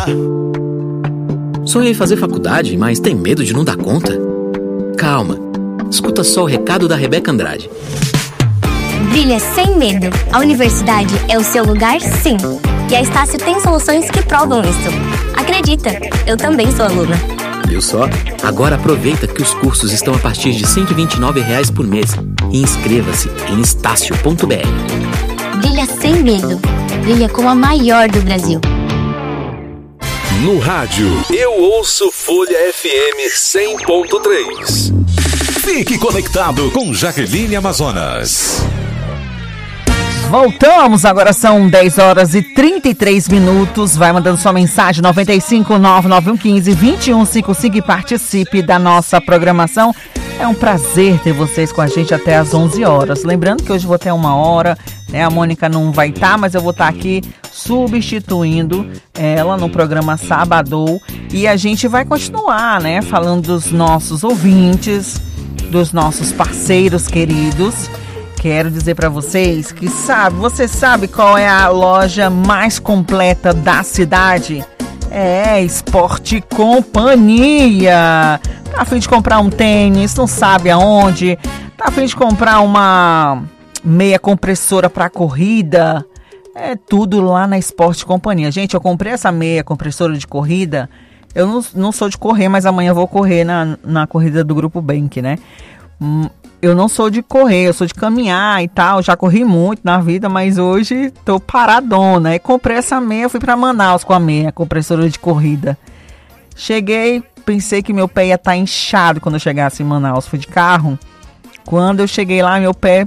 Sonhei em fazer faculdade, mas tem medo de não dar conta? Calma, escuta só o recado da Rebeca Andrade. Brilha sem medo. A universidade é o seu lugar, sim. E a Estácio tem soluções que provam isso. Acredita, eu também sou aluna. Viu só? Agora aproveita que os cursos estão a partir de R$ 129 por mês e inscreva-se em estácio.br. Brilha sem medo. Brilha como a maior do Brasil. No rádio, eu ouço Folha FM 100.3. Fique conectado com Jaqueline Amazonas. Voltamos, agora são 10 horas e 33 minutos. Vai mandando sua mensagem 95-9915-2155 e participe da nossa programação. É um prazer ter vocês com a gente até às 11 horas. Lembrando que hoje vou ter 1 hora, né? A Mônica não vai estar, mas eu vou estar aqui substituindo ela no programa Sabadão. E a gente vai continuar, né? Falando dos nossos ouvintes, dos nossos parceiros queridos. Quero dizer para vocês que você sabe qual é a loja mais completa da cidade? É Esporte Companhia. Tá a fim de comprar um tênis, não sabe aonde? Tá a fim de comprar uma meia compressora para corrida? É tudo lá na Esporte Companhia. Gente, eu comprei essa meia compressora de corrida. Eu não sou de correr, mas amanhã eu vou correr na corrida do Grupo Bank, né? Eu não sou de correr, eu sou de caminhar e tal. Já corri muito na vida, mas hoje tô paradona. E comprei essa meia, fui para Manaus com a meia compressora de corrida. Cheguei, pensei que meu pé ia estar inchado quando eu chegasse em Manaus. Fui de carro. Quando eu cheguei lá, meu pé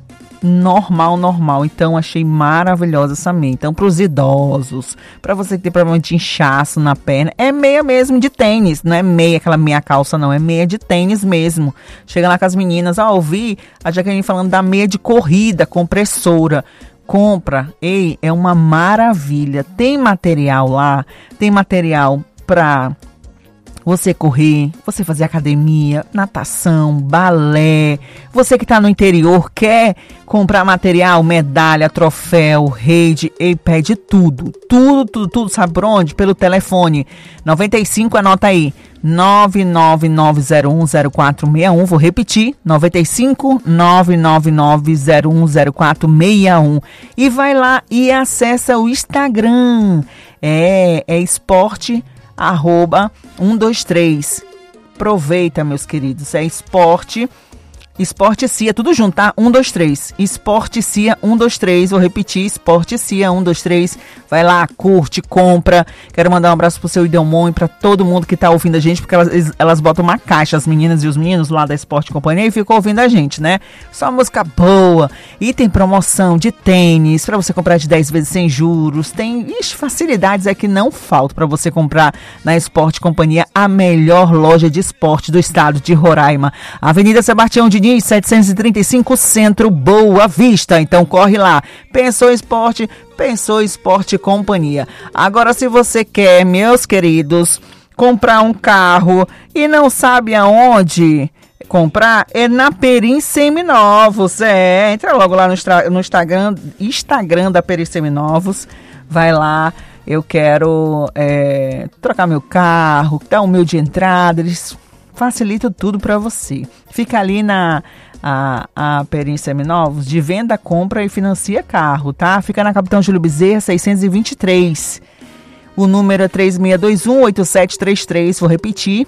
normal. Então, achei maravilhosa essa meia. Então, para os idosos, para você que tem problema de inchaço na perna, é meia mesmo de tênis. Não é meia, aquela meia calça, não. É meia de tênis mesmo. Chega lá com as meninas, ouvi a Jaqueline falando da meia de corrida, compressora. Compra. Ei, é uma maravilha. Tem material lá, tem material para você correr, você fazer academia, natação, balé. Você que está no interior, quer comprar material, medalha, troféu, rede, e pede tudo, sabe por onde? Pelo telefone 95, anota aí, 999010461, vou repetir, 95-999010461, e vai lá e acessa o Instagram, é esporte @123. Aproveita, meus queridos. É Esporte Cia, tudo junto, tá? 123. Esporte Cia 123. Vou repetir, Esporte Cia 123. Vai lá, curte, compra. Quero mandar um abraço pro seu Idelmon e pra todo mundo que tá ouvindo a gente, porque elas botam uma caixa, as meninas e os meninos lá da Esporte Companhia, e ficam ouvindo a gente, né? Só música boa. E tem promoção de tênis pra você comprar de 10 vezes sem juros. Tem facilidades que não faltam pra você comprar na Esporte Companhia, a melhor loja de esporte do estado de Roraima. Avenida Sebastião Diniz, 735, Centro, Boa Vista. Então corre lá. Pensou Esporte Companhia. Agora, se você quer, meus queridos, comprar um carro e não sabe aonde comprar, é na Perim Seminovos. Entra logo lá no Instagram da Perim Seminovos. Vai lá. Eu quero trocar meu carro, dar o meu de entrada. Eles facilita tudo para você. Fica ali a Perim Seminovos, de venda, compra e financia carro, tá? Fica na Capitão Júlio Bezerra, 623. O número é 3621-8733. Vou repetir.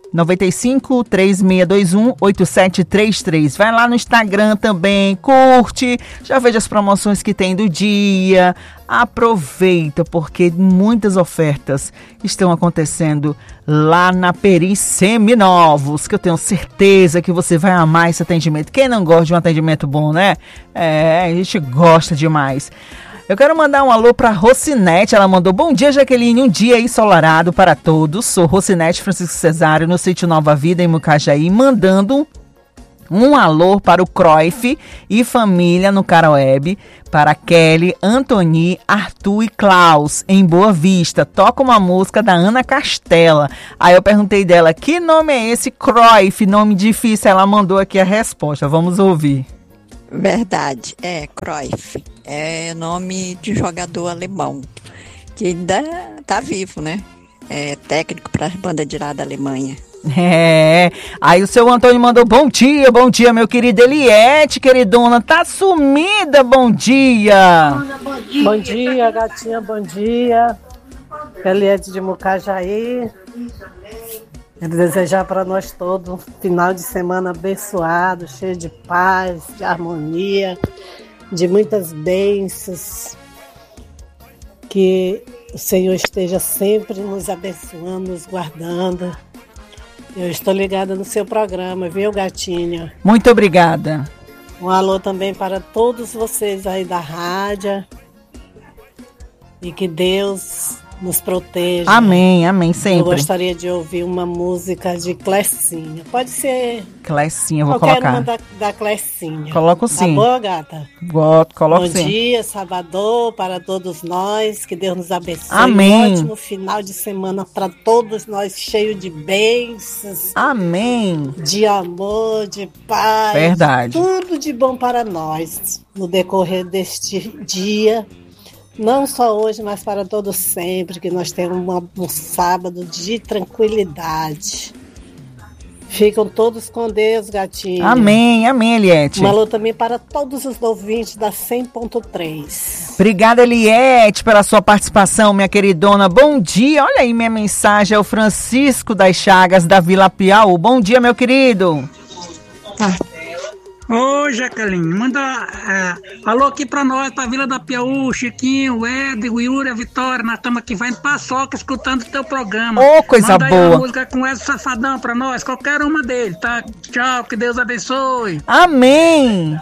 95-3621-8733. Vai lá no Instagram também, curte, já veja as promoções que tem do dia. Aproveita, porque muitas ofertas estão acontecendo lá na Perim Seminovos, que eu tenho certeza que você vai amar esse atendimento. Quem não gosta de um atendimento bom, né? A gente gosta demais. Eu quero mandar um alô para Rocinete. Ela mandou: bom dia, Jaqueline, um dia ensolarado para todos. Sou Rocinete Francisco Cesário, no sítio Nova Vida, em Mucajaí, mandando um alô para o Cruyff e família no Caroebe, para Kelly, Antoni, Arthur e Klaus, em Boa Vista. Toca uma música da Ana Castela. Aí eu perguntei dela, que nome é esse, Cruyff? Nome difícil. Ela mandou aqui a resposta. Vamos ouvir. Verdade, Cruyff. É nome de jogador alemão. que ainda tá vivo, né? É técnico para a banda de lá da Alemanha. Aí o seu Antônio mandou bom dia, meu querido Eliette, queridona, tá sumida, bom dia. Bom dia, gatinha, bom dia. Eliette de Mucajaí. Quero desejar para nós todos um final de semana abençoado, cheio de paz, de harmonia, de muitas bênçãos. Que o Senhor esteja sempre nos abençoando, nos guardando. Eu estou ligada no seu programa, viu, gatinha? Muito obrigada. Um alô também para todos vocês aí da rádio. E que Deus nos proteja. Amém, amém, sempre. Eu gostaria de ouvir uma música de Clecinha. Pode ser... Clecinha, vou qualquer colocar. uma da Clecinha. Coloco sim. Tá boa, gata? Coloco sim. Bom dia, Salvador, para todos nós. Que Deus nos abençoe. Amém. Um ótimo final de semana para todos nós, cheio de bênçãos. Amém. De amor, de paz. Verdade. Tudo de bom para nós no decorrer deste dia. Não só hoje, mas para todo sempre, que nós tenhamos um sábado de tranquilidade. Ficam todos com Deus, gatinho. Amém, amém, Eliette. Um alô também para todos os ouvintes da 100.3. Obrigada, Eliette, pela sua participação, minha queridona. Bom dia, olha aí minha mensagem, é o Francisco das Chagas, da Vila Piauí. Bom dia, meu querido. Ô, Jaqueline, manda alô aqui pra nós, pra Vila da Piauí, Chiquinho, o Ed, o Yuri, a Vitória, nós estamos aqui, vai em Paçoca, escutando o teu programa. Ô, coisa manda boa. Manda aí uma música com Ed Safadão pra nós, qualquer uma dele, tá? Tchau, que Deus abençoe. Amém.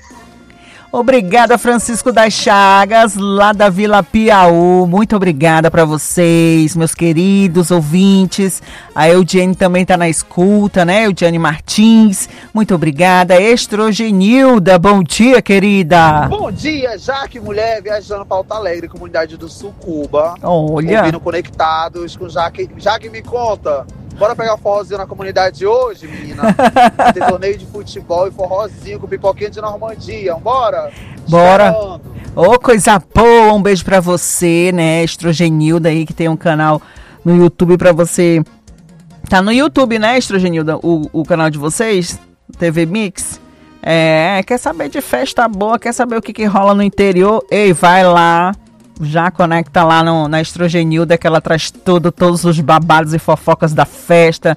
Obrigada, Francisco das Chagas, lá da Vila Piauí. Muito obrigada para vocês, meus queridos ouvintes. A Eudiane também está na escuta, né? Eudiane Martins, muito obrigada. Estrogenilda, bom dia, querida. Bom dia, Jaque Mulher, viajando para Alto Alegre, comunidade do Sul, Cuba. Olha. Ouvindo Conectados com Jaque. Jaque, me conta. Bora pegar forrozinho na comunidade hoje, menina? Tem torneio de futebol e forrozinho com pipoquinha de Normandia. Bora? Bora. Ô, coisa boa. Um beijo pra você, né? Estrogenilda aí, que tem um canal no YouTube pra você. Tá no YouTube, né, Estrogenilda? O canal de vocês? TV Mix? Quer saber de festa boa? Quer saber o que rola no interior? Ei, vai lá. Já conecta lá na Estrogenilda, que ela traz todos os babados e fofocas da festa.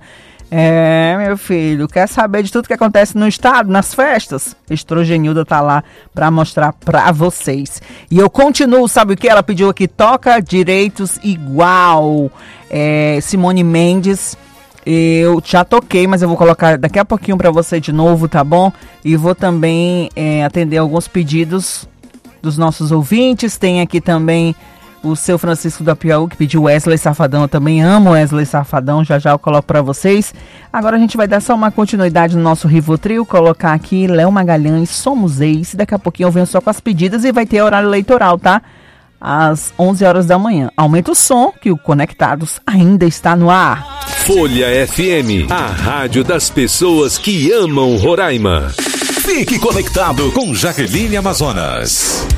Meu filho, quer saber de tudo que acontece no estado, nas festas? Estrogenilda tá lá pra mostrar pra vocês. E eu continuo, sabe o que? Ela pediu aqui, toca direitos igual. Simone Mendes. Eu já toquei, mas eu vou colocar daqui a pouquinho pra você de novo, tá bom? E vou também atender alguns pedidos dos nossos ouvintes. Tem aqui também o seu Francisco da Piauí, que pediu Wesley Safadão. Eu também amo Wesley Safadão, já eu coloco para vocês. Agora a gente vai dar só uma continuidade no nosso Rivotril, colocar aqui Léo Magalhães, Somos Ex. Daqui a pouquinho eu venho só com as pedidas e vai ter horário eleitoral, tá? Às 11 horas da manhã. Aumenta o som, que o Conectados ainda está no ar. Folha FM, a rádio das pessoas que amam Roraima. Fique conectado com Jaqueline Amazonas.